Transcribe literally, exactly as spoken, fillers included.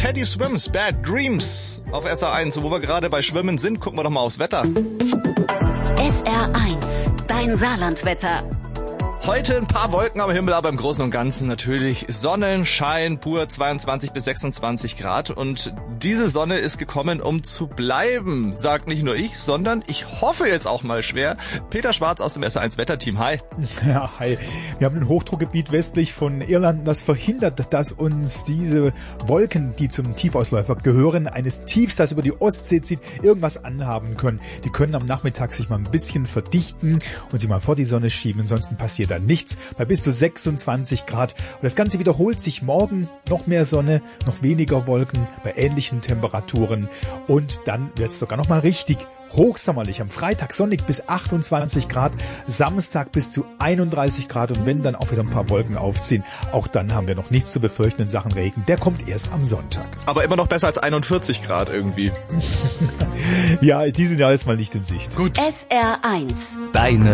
Teddy Swims, Bad Dreams auf S R eins. Wo wir gerade bei Schwimmen sind, gucken wir doch mal aufs Wetter. S R eins, dein Saarlandwetter. Heute ein paar Wolken am Himmel, aber im Großen und Ganzen natürlich Sonnenschein pur, zweiundzwanzig bis sechsundzwanzig Grad. Und diese Sonne ist gekommen, um zu bleiben, sagt nicht nur ich, sondern ich hoffe jetzt auch mal schwer. Peter Schwarz aus dem S R eins Wetterteam, hi. Ja, hi. Wir haben ein Hochdruckgebiet westlich von Irland, das verhindert, dass uns diese Wolken, die zum Tiefausläufer gehören, eines Tiefs, das über die Ostsee zieht, irgendwas anhaben können. Die können am Nachmittag sich mal ein bisschen verdichten und sich mal vor die Sonne schieben, ansonsten passiert da nichts, bei bis zu sechsundzwanzig Grad. Und das Ganze wiederholt sich morgen, noch mehr Sonne, noch weniger Wolken, bei ähnlichen Temperaturen. Und dann wird es sogar noch mal richtig hochsommerlich. Am Freitag sonnig bis achtundzwanzig Grad, Samstag bis zu einunddreißig Grad. Und wenn dann auch wieder ein paar Wolken aufziehen, auch dann haben wir noch nichts zu befürchten in Sachen Regen. Der kommt erst am Sonntag. Aber immer noch besser als einundvierzig Grad irgendwie. Ja, die sind ja jetzt mal nicht in Sicht. Gut. S R eins. Deine